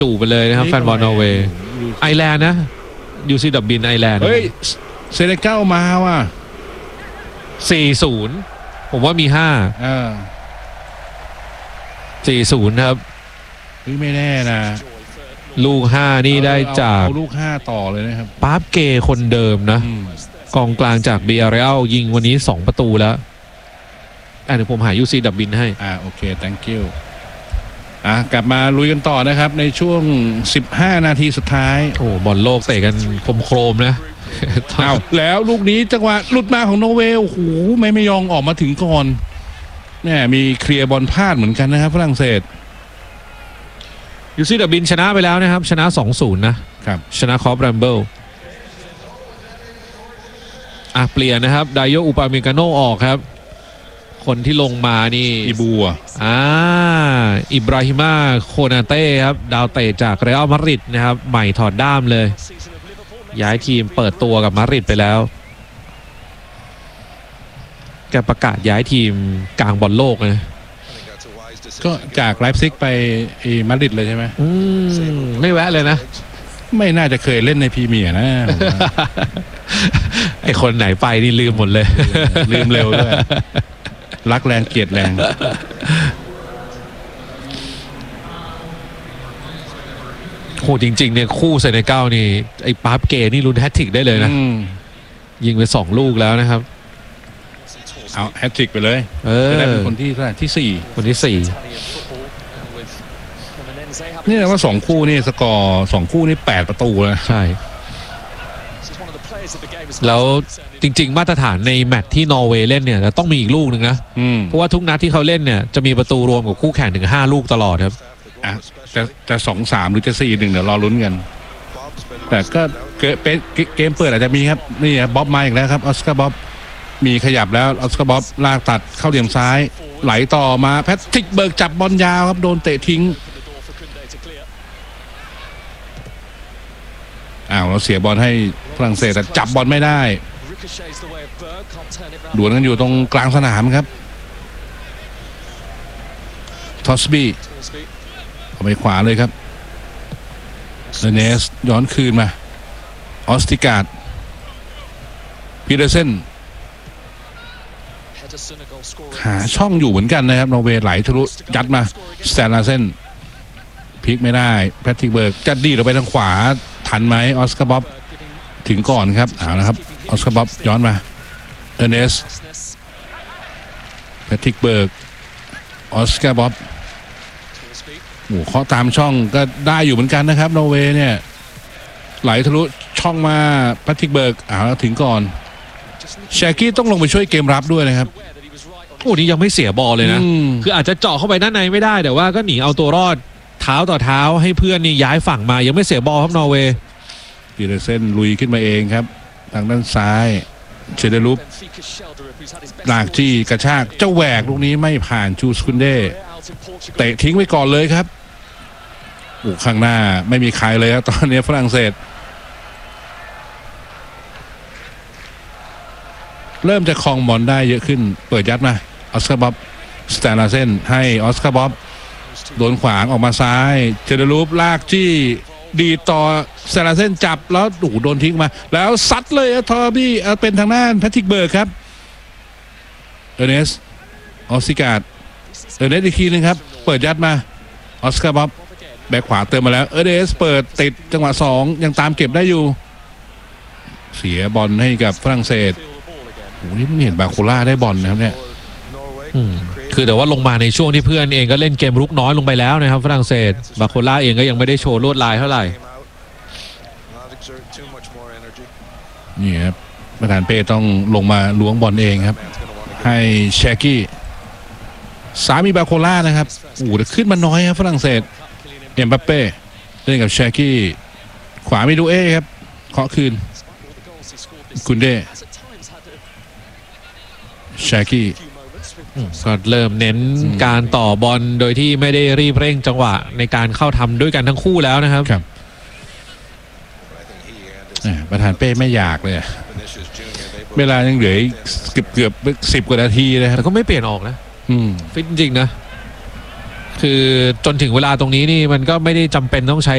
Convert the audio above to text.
จู่ไปเลยนะครับแฟนบอลนอร์เวย์ไอร์แลนด์นะยูซีดับบินไอร์แลนด์เฮ้ยเซเนกัลมาว่ะ 4-0ผมว่ามี4-0ครับไม่แน่นะลูก5นี่ได้จากลูก5ต่อเลยนะครับปาร์ฟเกย์คนเดิมนะกองกลางจากเบียร์เรอัลยิงวันนี้2ประตูแล้วเดี๋ยวผมหายูซีดับบินให้โอเค thank you กลับมาลุยกันต่อนะครับในช่วง15นาทีสุดท้ายโอ้บอลโลกเตะกันโครมนะแล้วลูกนี้จังหวะหลุดมาของนอร์เวย์โอ้โหไม่ยอมออกมาถึงก่อนเนี่ยมีเคลียร์บอลพลาดเหมือนกันนะครับฝรั่งเศสยูซีดับบินชนะไปแล้วนะครับชนะ 2-0 นะครับชนะคอปแรมเบิลเปลี่ยนนะครับไดโยอุปาเมกาโนออกครับคนที่ลงมานี่อิบูอิบราฮิมาโคนาเต้ครับดาวเตะจากเรอัลมาดริดนะครับใหม่ถอดด้ามเลยย้ายทีมเปิดตัวกับมาดริดไปแล้วแกประกาศย้ายทีมกลางบอลโลกนะก็จากไลฟ์ซิกไปมาดริดเลยใช่ไหมไม่แวะเลยนะไม่น่าจะเคยเล่นในพรีเมียร์นะไอคนไหนไปนี่ลืมหมดเลยลืมเร็วด้วยรักแรงเกลียดแรงโหจริงๆเนี่ยคู่เซเนกัลนี่ไอ้ปาร์ฟเกย์นี่ลุ้นแฮตทริกได้เลยนะยิงไป2ลูกแล้วนะครับเอาแฮตทริกไปเลยจะได้เป็นคนที่4 คนที่4 นี่นะว่า2คู่นี่สกอร์2คู่นี่8ประตูนะใช่แล้วจริงๆมาตรฐานในแมตช์ที่นอร์เวย์เล่นเนี่ยต้องมีอีกลูกหนึ่งนะเพราะว่าทุกนัดที่เขาเล่นเนี่ยจะมีประตูรวมกับคู่แข่งถึง5ลูกตลอดครับจะ2-3หรือจะ4-1เดี๋ยวรอลุ้นกันแต่ก็เกมเปิดอาจจะมีครับนี่บ๊อบมาอีกแล้วครับออสการ์บ๊อบมีขยับแล้วออสการ์บ๊อบลากตัดเข้าเหลี่ยมซ้ายไหลต่อมาแพทริกเบิร์กจับบอลยาวครับโดนเตะทิ้งเราเสียบอลให้ฝรั่งเศสแต่จับบอลไม่ได้ดวลกันอยู่ตรงกลางสนามครับทอสบี้เอาไปขวาเลยครับเนสย้อนคืนมาออสติการ์ดพีเดอร์เซนหาช่องอยู่เหมือนกันนะครับนอร์เวย์ไหลทะลุยัดมาสแตนลาเซนพลิกไม่ได้แพทริกเบิร์กจัดดีเราไปทางขวาทันไหมออสการ์บ๊อบถึงก่อนครับนะครับออสการ์บ๊อบย้อนมาเนสแพทริกเบิร์กออสการ์บ๊อบเคาะตามช่องก็ได้อยู่เหมือนกันนะครับนอร์เวย์เนี่ยไหลทะลุช่องมาแพทริกเบิร์กถึงก่อนแชกี้ต้องลงไปช่วยเกมรับด้วยนะครับนี่ยังไม่เสียบอลเลยนะคืออาจจะเจาะเข้าไปด้านในไม่ได้แต่ว่าก็หนีเอาตัวรอดเท้าต่อเท้าให้เพื่อนนี่ย้ายฝั่งมายังไม่เสียบอลครับนอร์เวย์พีเดอร์เซนลุยขึ้นมาเองครับทางด้านซ้ายเชเดลุปลากจี้กระชากเจ้าแหวกลูกนี้ไม่ผ่านชูสคุนเดเตะทิ้งไว้ก่อนเลยครับข้างหน้าไม่มีใครเลยครับตอนนี้ฝรั่งเศสเริ่มจะครองบอลได้เยอะขึ้นเปิดยัดมาออสการ์บ๊อบสแตนลาเซนให้ออสการ์บ๊อบโดนขวางออกมาซ้ายเจเดรูปลากจี้ดีต่อสแตนลาเซนจับแล้วโดนทิ้งมาแล้วซัดเลยทอบี้เป็นทางด้านแพทริกเบิร์กครับเนสออสติการ์ดเนสอีกทีนึงครับเปิดยัดมาออสการ์บ๊อบแบกขวาเติมมาแล้วเนสเปิดติดจังหวะ2ยังตามเก็บได้อยู่เสียบอลให้กับฝรั่งเศสนี่เห็นบาโคล่าได้บอลนะครับเนี่ยคือแต่ว่าลงมาในช่วงที่เพื่อนเองก็เล่นเกมรุกน้อยลงไปแล้วนะครับฝรั่งเศสบาโคล่าเองก็ยังไม่ได้โชว์ลวดลายเท่าไหร่นี่ครับประธานเป้ต้องลงมาล้วงบอลเองครับให้แชกี้สามีบาโคล่านะครับแต่ขึ้นมาน้อยครับฝรั่งเศสเอ็มบัปเป้เล่นกับแชกี้ขวามิดูเอครับเคาะคืนกุนเดแชกี้ก็เริ่มเน้นการต่อบอลโดยที่ไม่ได้รีบเร่งจังหวะในการเข้าทำด้วยกันทั้งคู่แล้วนะครับประธานเป้ไม่อยากเลยเวลายังเหลือเกือบ10 กว่านาทีเลยครับแต่ก็ไม่เปลี่ยนออกนะฟิตจริงนะคือจนถึงเวลาตรงนี้นี่มันก็ไม่ได้จำเป็นต้องใช้